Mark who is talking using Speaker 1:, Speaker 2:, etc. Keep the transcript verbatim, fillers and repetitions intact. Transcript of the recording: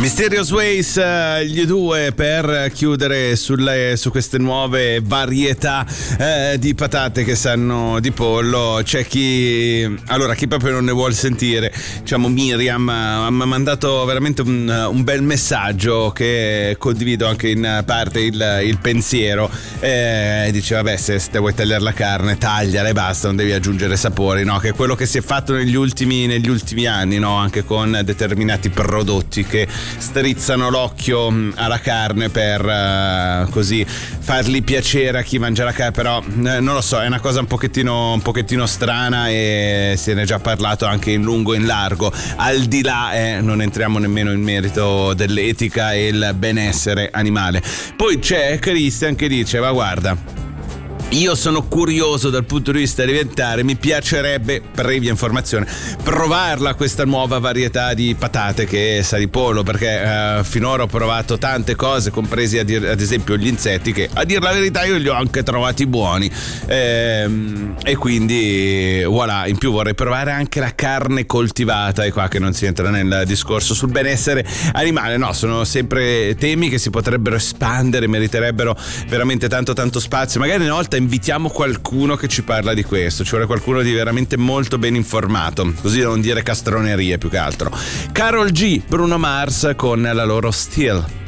Speaker 1: Mysterious Ways, uh, gli due per chiudere sulle, su queste nuove varietà uh, di patate che sanno di pollo. C'è chi, allora chi proprio non ne vuole sentire, diciamo Miriam uh, mi ha mandato veramente un, un bel messaggio che condivido anche in parte il, il pensiero, e dice vabbè, se te vuoi tagliare la carne tagliala e basta, non devi aggiungere sapori, no? Che è quello che si è fatto negli ultimi, negli ultimi anni, no? Anche con determinati prodotti che strizzano l'occhio alla carne per uh, così fargli piacere a chi mangia la carne, però eh, non lo so, è una cosa un pochettino un pochettino strana e se ne è già parlato anche in lungo e in largo. Al di là eh, non entriamo nemmeno in merito dell'etica e il benessere animale. Poi c'è Christian che dice ma guarda, io sono curioso dal punto di vista alimentare, mi piacerebbe, previa informazione, provarla questa nuova varietà di patate che sa di pollo, perché eh, finora ho provato tante cose, compresi ad, ad esempio gli insetti, che a dir la verità io li ho anche trovati buoni, ehm, e quindi voilà. In più vorrei provare anche la carne coltivata, e qua che non si entra nel discorso sul benessere animale, no, sono sempre temi che si potrebbero espandere, meriterebbero veramente tanto tanto spazio. Magari una volta invitiamo qualcuno che ci parla di questo, ci vuole qualcuno di veramente molto ben informato, così da non dire castronerie più che altro. Karol G, Bruno Mars con la loro Still.